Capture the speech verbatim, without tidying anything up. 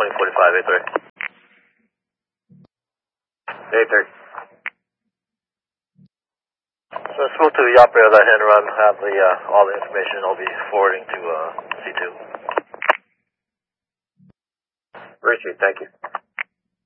Boeing forty-five, A three. A three. So I spoke to the operator of that hit and run, have the, uh, all the information I'll be forwarding to uh, C two. Richard, thank you.